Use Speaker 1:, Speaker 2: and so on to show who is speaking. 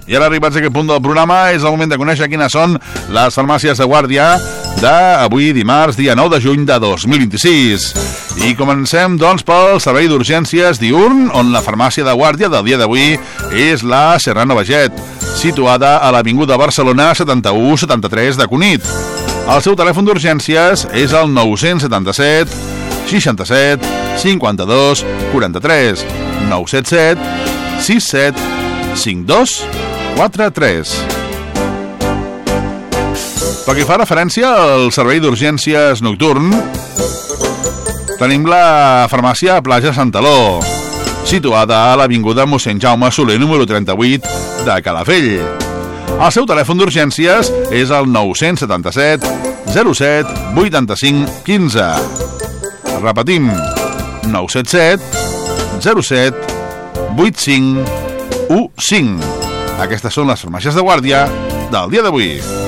Speaker 1: I ara, arribats a aquest punt del programa, és el moment de conèixer quines són les farmàcies de guàrdia d'avui, dimarts, dia 9 de juny de 2026. I comencem, doncs, pel servei d'urgències diürn, on la farmàcia de guàrdia del dia d'avui és la Serrano Baget, situada a l'Avinguda Barcelona 7173 de Cunit. El seu telèfon d'urgències és el 977 67 52 43 977 67 52 43. Pel que fa referència al servei d'urgències nocturn, tenim la farmàcia Plaja Santaló, situada a l'Avinguda Mossèn Jaume Soler número 38 de Calafell. El seu telèfon d'urgències és el 977 07 85 15. Repetim, 977 07 85 15. Aquestes són les farmàcies de guàrdia del dia d'avui.